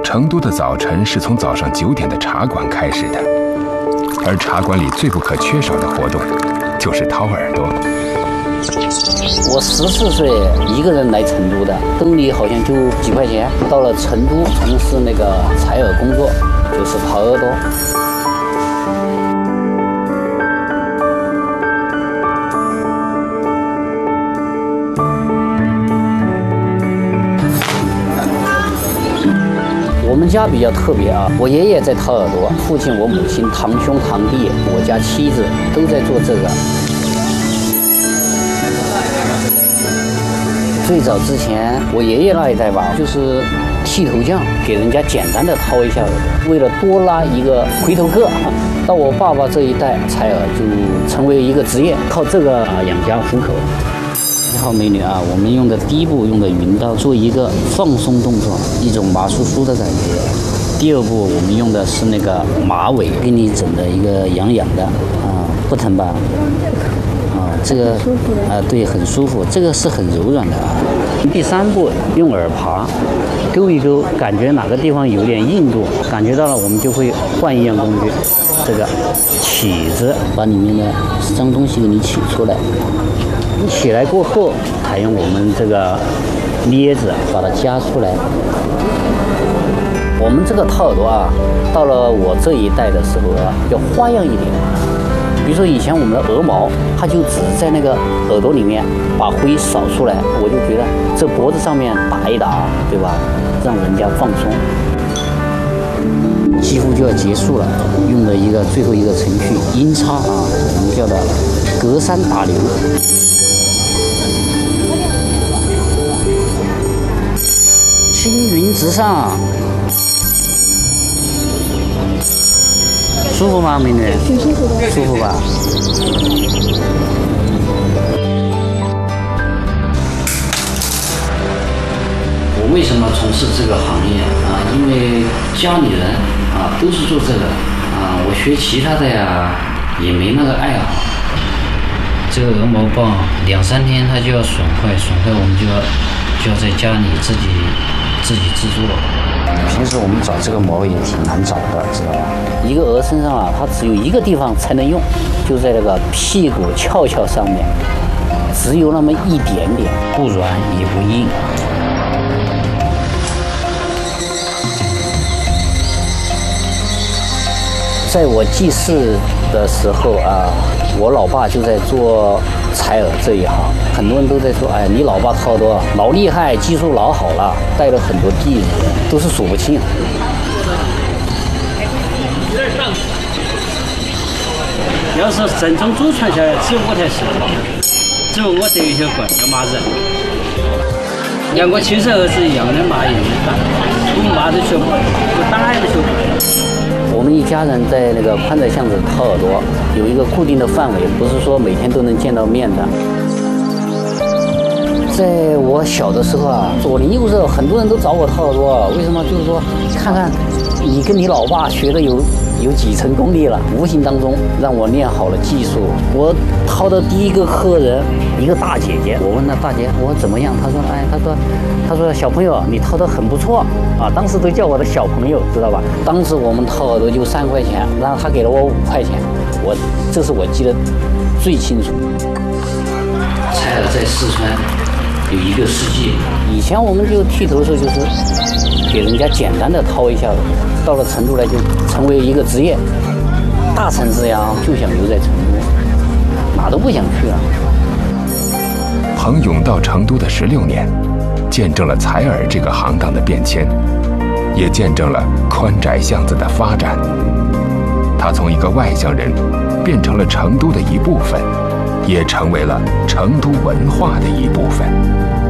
成都的早晨是从早上9点的茶馆开始的，而茶馆里最不可缺少的活动就是掏耳朵。 我14岁一个人来成都的，兜里好像就几块钱。到了成都从事那个采耳工作，就是掏耳朵。我们家比较特别啊，我爷爷在掏耳朵，父亲、我母亲、堂兄、堂弟，我家妻子都在做这个。最早之前，我爷爷那一代吧，就是剃头匠，给人家简单的掏一下耳朵，为了多拉一个回头客。到我爸爸这一代，采耳就成为一个职业，靠这个养家糊口。你好，美女啊！我们用的第一步用的云刀做一个放松动作，一种麻酥酥的感觉。第二步我们用的是那个马尾，给你整的一个痒痒的啊，不疼吧？啊，这个啊对，很舒服，这个是很柔软的啊。第三步用耳耙勾一勾，感觉哪个地方有点硬度，感觉到了我们就会换一样工具，这个起子，把里面的脏东西给你起出来。起来过后，还用我们这个镊子把它夹出来。我们这个掏耳朵啊，到了我这一代的时候啊，要花样一点。比如说以前我们的鹅毛，它就只在那个耳朵里面把灰扫出来，我就觉得这脖子上面打一打，对吧？让人家放松。几乎就要结束了，用的最后一个程序音叉啊，我们叫它隔山打牛。青云直上，舒服吗，美女？挺舒服的。舒服吧？我为什么从事这个行业啊？因为家里人啊都是做这个啊，我学其他的呀也没那个爱好。这个鹅毛棒2、3天它就要损坏，我们就要在家里自己制作。平时我们找这个毛也挺难找的，知道吧？一个鹅身上啊，它只有一个地方才能用，就在那个屁股翘上面，只有那么一点点，不软也不硬。在我记事的时候啊，我老爸就在做采耳这一行，很多人都在说，哎，你老爸掏耳朵老厉害，技术老好了，带了很多弟子，都是数不清。 要是正宗祖传下来，只有我才是，只有我得一些管叫马人，像我亲生儿子一样的马一样的打，我们马都学不会，我打也都学不会。 我们一家人在那个宽窄巷子掏耳朵，有一个固定的范围，不是说每天都能见到面的。在我小的时候啊，左邻右舍很多人都找我掏耳朵，为什么？就是说，看看你跟你老爸学的有几成功力了，无形当中让我练好了技术。我掏的第一个客人，一个大姐姐，我问她大姐，我怎么样？她说，哎，她说小朋友，你掏得很不错啊，当时都叫我的小朋友，知道吧？当时我们掏耳朵就3块钱，然后她给了我5块钱，这是我记得最清楚。采耳在四川有1个世纪，以前我们就剃头的时候就是给人家简单的掏一下，到了成都来就成为一个职业。大城市呀，就想留在成都，哪都不想去了。 彭勇到成都的16年，见证了采耳这个行当的变迁，也见证了宽窄巷子的发展。他从一个外乡人变成了成都的一部分，也成为了成都文化的一部分。